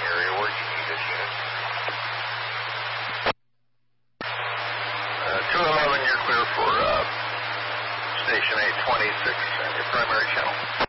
area where you need this unit. 211, you're clear for station 826 and your primary channel.